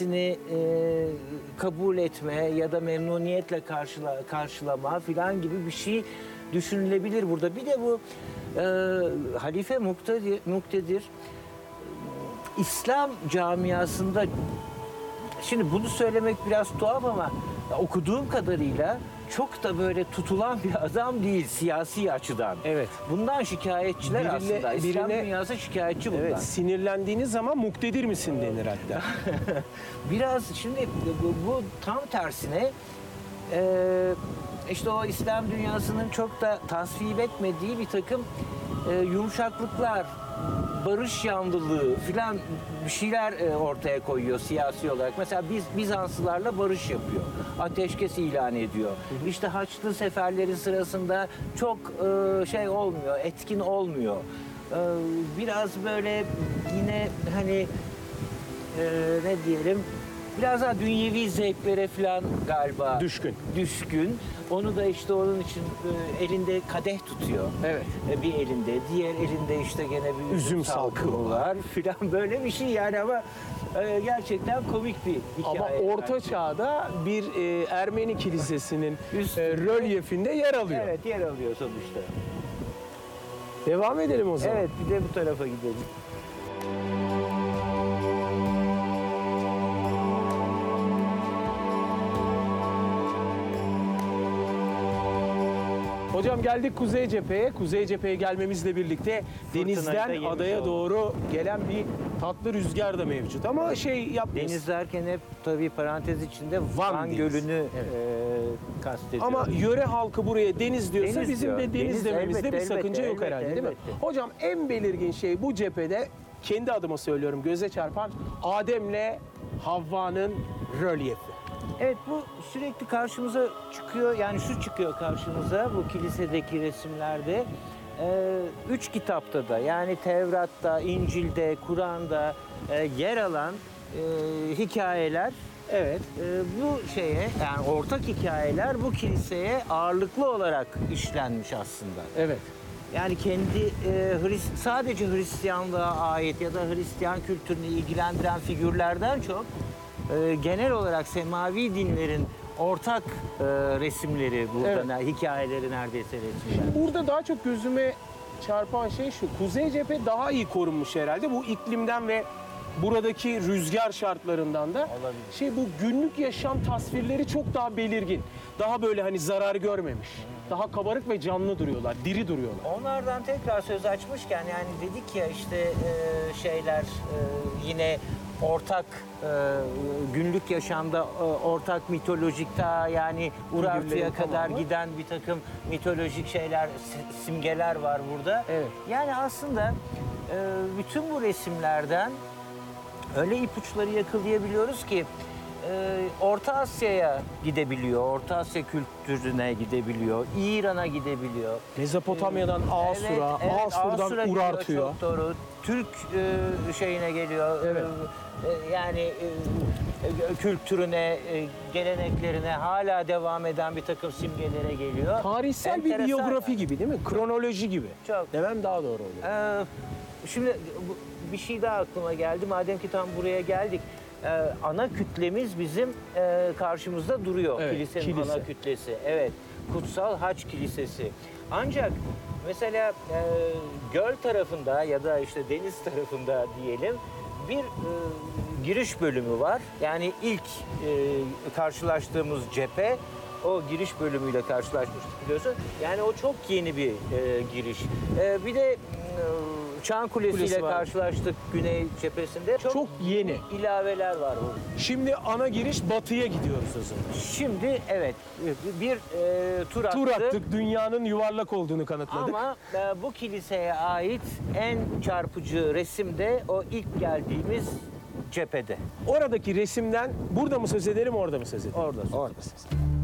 kabul etme ya da memnuniyetle karşılama filan gibi bir şey düşünülebilir burada. Bir de bu Halife Muktedir İslam camiasında, şimdi bunu söylemek biraz tuhaf ama okuduğum kadarıyla çok da böyle tutulan bir adam değil siyasi açıdan. Evet. Bundan şikayetçiler aslında. İslam dünyası şikayetçi bundan. Evet, sinirlendiğiniz zaman muktedir misin denir hatta. Biraz şimdi bu tam tersine işte o İslam dünyasının çok da tasvip etmediği bir takım yumuşaklıklar, barış yanlılığı filan bir şeyler ortaya koyuyor siyasi olarak. Mesela Bizanslılarla barış yapıyor. Ateşkes ilan ediyor. İşte Haçlı seferleri sırasında çok şey olmuyor, etkin olmuyor. Biraz böyle yine hani ne diyelim, biraz daha dünyevi zevklere falan galiba düşkün. Onu da işte onun için elinde kadeh tutuyor. Evet. Bir elinde, diğer elinde işte gene bir üzüm salkımı var filan, böyle bir şey yani, ama gerçekten komik bir hikaye. Ama Orta Çağ'da bir Ermeni kilisesinin rölyefinde yer alıyor. Evet, yer alıyor sonuçta. Devam edelim o zaman. Evet, bir de bu tarafa gidelim. Hocam geldik Kuzey Cephe'ye. Kuzey Cephe'ye gelmemizle birlikte denizden adaya doğru gelen bir tatlı rüzgar da mevcut. Ama şey yapmıyoruz. Deniz derken hep tabii parantez içinde Van Gölü'nü kastediyor. Ama yöre halkı buraya deniz diyorsa Deniz bizim diyor. de deniz dememizde bir sakınca yok herhalde, değil mi? Hocam en belirgin şey bu cephede, kendi adıma söylüyorum, göze çarpan Adem'le Havva'nın rölyefi. Evet, bu sürekli karşımıza çıkıyor. Yani şu çıkıyor karşımıza bu kilisedeki resimlerde. 3 kitapta da, yani Tevrat'ta, İncil'de, Kur'an'da yer alan hikayeler. Evet. Bu şeye, yani ortak hikayeler bu kiliseye ağırlıklı olarak işlenmiş aslında. Evet. Yani kendi sadece Hristiyanlığa ait ya da Hristiyan kültürünü ilgilendiren figürlerden çok genel olarak semavi dinlerin ortak resimleri burada, evet. Hikayeleri neredeyse resimler. Burada daha çok gözüme çarpan şey şu: Kuzey Cephe daha iyi korunmuş herhalde bu iklimden ve buradaki rüzgar şartlarından da. Olabilir. Bu günlük yaşam tasvirleri çok daha belirgin. Daha böyle hani zarar görmemiş. Daha kabarık ve canlı duruyorlar, diri duruyorlar. Onlardan tekrar söz açmışken, yani dedik ya işte şeyler yine ortak günlük yaşamda ortak mitolojik, yani Urartu'ya kadar giden bir takım mitolojik şeyler, simgeler var burada. Evet. Yani aslında bütün bu resimlerden öyle ipuçları yakalayabiliyoruz ki Orta Asya'ya gidebiliyor, Orta Asya kültürüne gidebiliyor, İran'a gidebiliyor. Mezopotamya'dan Asur'a, Asur'dan Urartu'ya. Çok doğru. Türk şeyine geliyor. Evet. Yani kültürüne, geleneklerine hala devam eden bir takım simgelere geliyor. Tarihsel bir biyografi gibi, değil mi? Kronoloji gibi. Çok. Demem daha doğru oluyor. Şimdi bir şey daha aklıma geldi. Madem ki tam buraya geldik. Ana kütlemiz bizim karşımızda duruyor. Evet, kilisenin ana kütlesi. Evet. Kutsal Haç Kilisesi. Ancak mesela göl tarafında ya da işte deniz tarafında diyelim bir giriş bölümü var. Yani ilk karşılaştığımız cephe o giriş bölümüyle karşılaşmıştık, biliyorsun. Yani o çok yeni bir giriş. Bir de Çan Kulesi ile karşılaştık güney cephesinde. Çok yeni ilaveler var. Şimdi ana giriş batıya gidiyoruz o zaman. Şimdi evet bir tur attık. Dünyanın yuvarlak olduğunu kanıtladık. Ama bu kiliseye ait en çarpıcı resim de o ilk geldiğimiz cephede. Oradaki resimden burada mı söz edelim, orada mı söz edelim? Orada söz edelim.